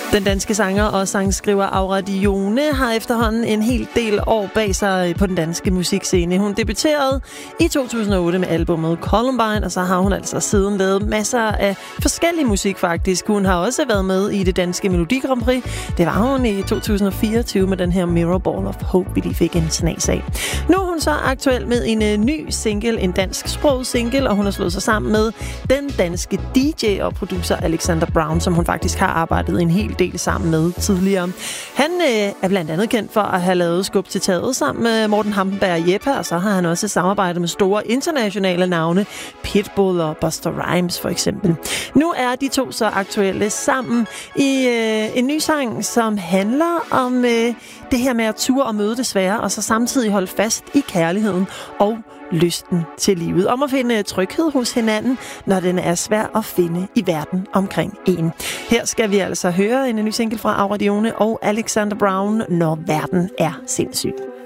Den danske sanger og sangskriver Aura Dione har efterhånden en hel del år bag sig på den danske musikscene. Hun debuterede i 2008 med albumet Columbine, og så har hun altså siden lavet masser af forskellig musik faktisk. Hun har også været med i det danske Melodi Grand Prix. Det var hun i 2024 med den her Mirror Ball of Hope, vi lige fik en snas af. Nu er hun så aktuel med en ny single, en dansk sproget single, og hun har slået sig sammen med den danske DJ og producer Alexander Brown, som hun faktisk har arbejdet en hel del sammen med tidligere. Han er blandt andet kendt for at have lavet Skub til taget sammen med Morten Hampenberg Jeppe, og så har han også samarbejdet med store internationale navne, Pitbull og Busta Rhymes for eksempel. Nu er de to så aktuelle sammen i en ny sang, som handler om det her med at ture og møde det svære, og så samtidig holde fast i kærligheden og lysten til livet. Om at finde tryghed hos hinanden, når den er svær at finde i verden omkring en. Her skal vi altså høre en ny single fra Aura Dione og Alexander Brown, Når verden er sindssyg.